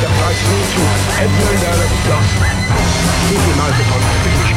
the price to Edmund Alec Dawson. Keep your mouth upon